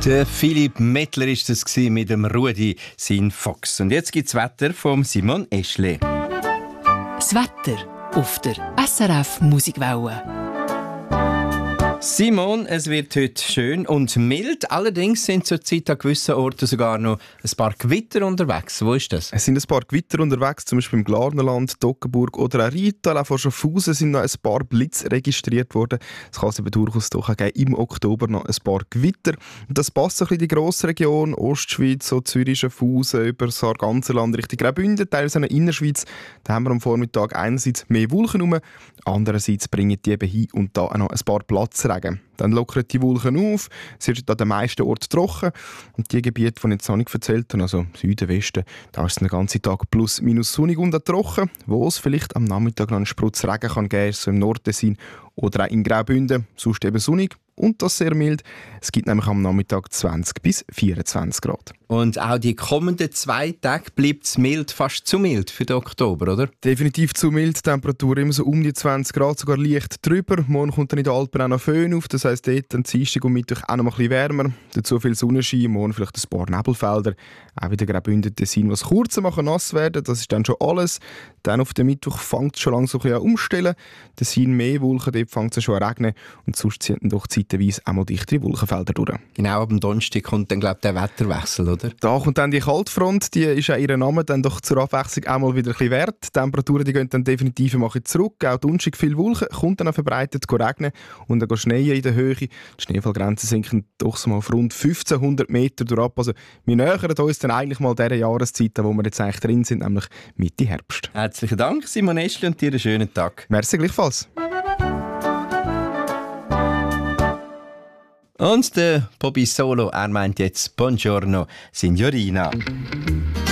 Der Philipp Mettler war das mit dem Rudi, sein Fox. Und jetzt gibt es Wetter von Simon Eschle. Das Wetter auf der SRF Musikwelle. Simon, es wird heute schön und mild. Allerdings sind zurzeit an gewissen Orten sogar noch ein paar Gewitter unterwegs. Wo ist das? Es sind ein paar Gewitter unterwegs, zum Beispiel im Glarnerland, Toggenburg oder auch Rital. Auch von Schaffhausen sind noch ein paar Blitze registriert worden. Es kann es aber durchaus doch auch im Oktober noch ein paar Gewitter. Und das passt so ein bisschen in die grosse Region, Ostschweiz, so Zürich, Schaffhausen, über das Sarganserland Richtung Graubünden, teilweise in der Innerschweiz. Da haben wir am Vormittag einerseits mehr Wolken rum, andererseits bringen die eben hin und da auch noch ein paar Platzregen. Dann lockern die Wolken auf, es ist an den meisten Orten trocken und die Gebiete, die ich jetzt noch nicht erzählt habe, also Süden, Westen, da ist es den ganzen Tag plus minus sonnig und auch trocken, wo es vielleicht am Nachmittag noch einen Sprutz Regen kann geben, so im Nordtessin oder auch in Graubünden, sonst eben sonnig und das sehr mild. Es gibt nämlich am Nachmittag 20 bis 24 Grad. Und auch die kommenden 2 Tage bleibt es mild, fast zu mild für den Oktober, oder? Definitiv zu mild, Temperatur immer so um die 20 Grad, sogar leicht drüber. Morgen kommt dann in den Alpen auch noch Föhn auf, das heisst dort am Dienstag und Mittwoch auch noch ein bisschen wärmer. Dazu viel Sonnenschein, morgen vielleicht ein paar Nebelfelder. Auch wieder Graubünden, Tessin, was kurz nass werden, das ist dann schon alles. Dann auf den Mittwoch fängt es schon langsam ein bisschen an umstellen. Tessin mehr Wolken, dort fängt es schon an regnen und sonst ziehen dann doch zeitweise einmal dichtere Wolkenfelder durch. Genau, ab dem Donnerstag kommt dann, glaube ich, der Wetterwechsel, oder? Da kommt dann die Kaltfront, die ist auch ihren Namen dann doch zur Abwechslung auch mal wieder ein bisschen wert. Die Temperaturen die gehen dann definitiv zurück. Auch Donnerstag viel Wolken, kommt dann auch verbreitet regnen und dann schneien in der Höhe. Die Schneefallgrenzen sinken doch so mal auf rund 1500 Meter durch ab. Also wir nähern uns dann eigentlich mal dieser Jahreszeit, wo wir jetzt eigentlich drin sind, nämlich Mitte Herbst. Herzlichen Dank, Simon Eschle, und dir einen schönen Tag. Merci gleichfalls. Und der Bobby Solo, er meint jetzt Buongiorno, Signorina.